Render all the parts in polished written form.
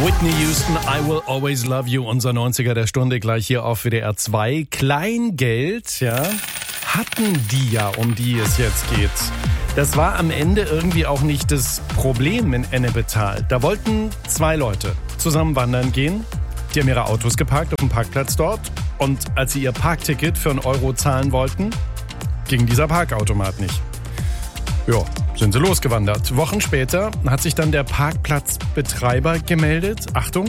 Whitney Houston, I Will Always Love You, unser 90er der Stunde, gleich hier auf WDR 2. Kleingeld, ja, hatten die ja, um die es jetzt geht. Das war am Ende irgendwie auch nicht das Problem in Ennepetal. Da wollten 2 Leute zusammen wandern gehen. Die haben ihre Autos geparkt auf dem Parkplatz dort. Und als sie ihr Parkticket für €1 zahlen wollten, ging dieser Parkautomat nicht. Ja, sind sie losgewandert. Wochen später hat sich dann der Parkplatzbetreiber gemeldet. Achtung,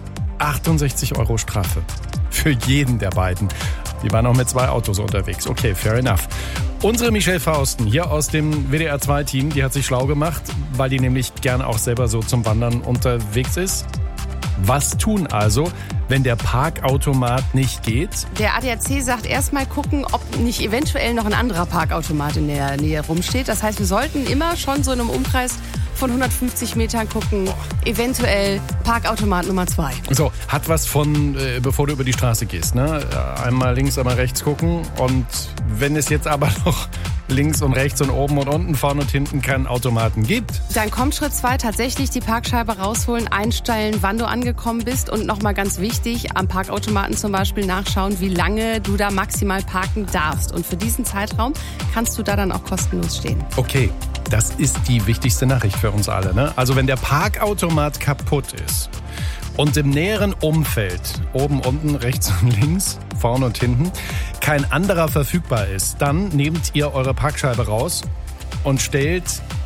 68 € Strafe. Für jeden der beiden. Die waren auch mit 2 Autos unterwegs. Okay, fair enough. Unsere Michelle Fausten hier aus dem WDR 2-Team, die hat sich schlau gemacht, weil die nämlich gern auch selber so zum Wandern unterwegs ist. Was tun also, wenn der Parkautomat nicht geht? Der ADAC sagt erstmal gucken, ob nicht eventuell noch ein anderer Parkautomat in der Nähe rumsteht. Das heißt, wir sollten immer schon so in einem Umkreis von 150 Metern gucken, eventuell Parkautomat Nummer 2. So, hat was von, bevor du über die Straße gehst, ne? Einmal links, einmal rechts gucken. Und wenn es jetzt aber noch links und rechts und oben und unten, vorne und hinten keinen Automaten gibt, dann kommt Schritt 2, tatsächlich die Parkscheibe rausholen, einstellen, wann du angekommen bist und nochmal ganz wichtig, am Parkautomaten zum Beispiel nachschauen, wie lange du da maximal parken darfst. Und für diesen Zeitraum kannst du da dann auch kostenlos stehen. Okay, das ist die wichtigste Nachricht für uns alle, ne? Also wenn der Parkautomat kaputt ist und im näheren Umfeld, oben, unten, rechts und links, vorne und hinten, kein anderer verfügbar ist, dann nehmt ihr eure Parkscheibe raus und stellt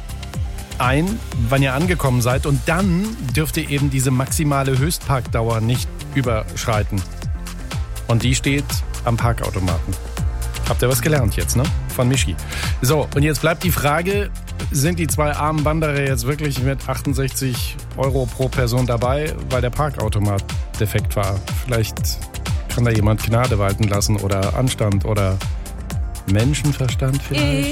ein, wann ihr angekommen seid. Und dann dürft ihr eben diese maximale Höchstparkdauer nicht überschreiten. Und die steht am Parkautomaten. Habt ihr was gelernt jetzt, ne? Von Michi. So, und jetzt bleibt die Frage, sind die 2 armen Wanderer jetzt wirklich mit 68 € pro Person dabei, weil der Parkautomat defekt war? Vielleicht kann da jemand Gnade walten lassen oder Anstand oder Menschenverstand vielleicht?